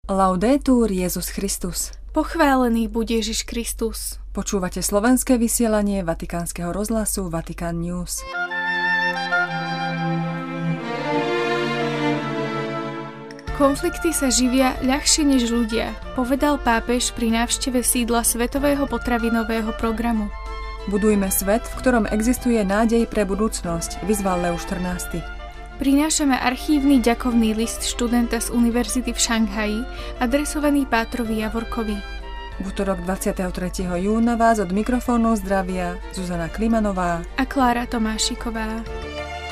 Laudetur Jesus Christus. Pochválený buď Ježiš Kristus. Počúvate slovenské vysielanie Vatikánskeho rozhlasu Vatican News. Konflikty sa živia ľahšie než ľudia, povedal pápež pri návšteve sídla Svetového potravinového programu. Budujme svet, v ktorom existuje nádej pre budúcnosť, vyzval Leo XIV. Prinášame archívny ďakovný list študenta z univerzity v Šanghaji, adresovaný Pátrovi Javorkovi. V utorok 23. júna vás od mikrofónu zdravia Zuzana Klimanová a Klára Tomášiková.